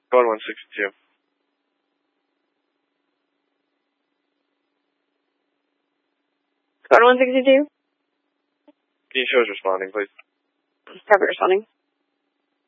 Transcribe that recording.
Squad 162. Squad 162? Can you show us responding, please? Copy responding.